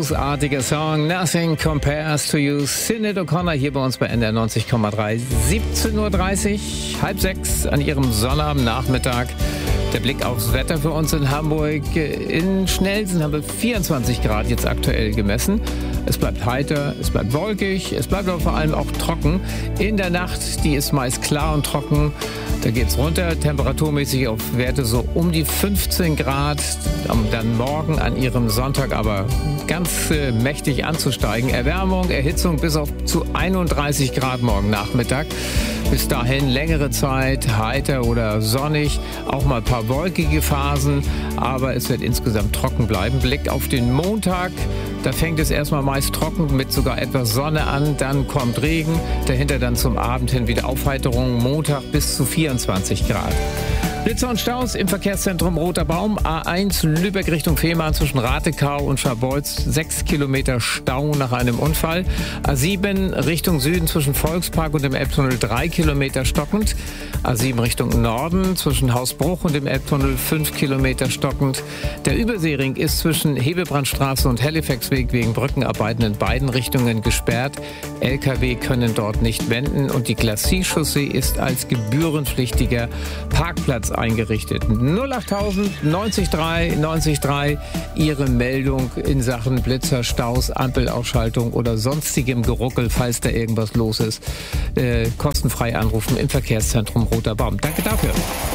großartiger Song. Nothing Compares to You. Sinead O'Connor hier bei uns bei NDR 90,3. 17:30 Uhr, 5:30 an Ihrem Sonnabendnachmittag. Der Blick aufs Wetter für uns in Hamburg. In Schnellsen haben wir 24 Grad jetzt aktuell gemessen. Es bleibt heiter, es bleibt wolkig, es bleibt aber vor allem auch trocken. In der Nacht, die ist meist klar und trocken. Da geht's runter, temperaturmäßig auf Werte so um die 15 Grad. Dann morgen an Ihrem Sonntag aber ganz mächtig anzusteigen. Erwärmung, Erhitzung bis auf zu 31 Grad morgen Nachmittag. Bis dahin längere Zeit heiter oder sonnig, auch mal ein paar wolkige Phasen, aber es wird insgesamt trocken bleiben. Blick auf den Montag, da fängt es erstmal meist trocken mit sogar etwas Sonne an, dann kommt Regen, dahinter dann zum Abend hin wieder Aufheiterung, Montag bis zu 24 Grad. Blitzer und Staus im Verkehrszentrum Roter Baum. A1 Lübeck Richtung Fehmarn zwischen Ratekau und Scharbeutz. 6 Kilometer Stau nach einem Unfall. A7 Richtung Süden zwischen Volkspark und dem Elbtunnel 3 Kilometer stockend. A7 Richtung Norden zwischen Hausbruch und dem Elbtunnel 5 Kilometer stockend. Der Überseering ist zwischen Hebebrandstraße und Halifaxweg wegen Brückenarbeiten in beiden Richtungen gesperrt. LKW können dort nicht wenden und die Glacis-Chaussee ist als gebührenpflichtiger Parkplatz eingerichtet. 08000 90 3 90 3 Ihre Meldung in Sachen Blitzer, Staus, Ampelausschaltung oder sonstigem Geruckel, falls da irgendwas los ist. Kostenfrei anrufen im Verkehrszentrum Roter Baum. Danke dafür.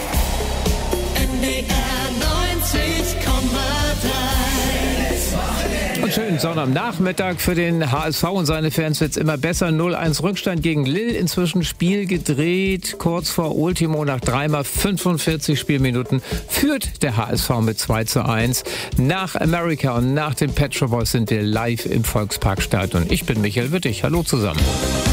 Und schönen Sonnabendnachmittag für den HSV und seine Fans wird's immer besser. 0-1 Rückstand gegen Lille, inzwischen Spiel gedreht. Kurz vor Ultimo nach 3x45 Spielminuten führt der HSV mit 2:1. Nach America und nach den Pet Shop Boys sind wir live im Volksparkstadion. Ich bin Michael Wittig. Hallo zusammen.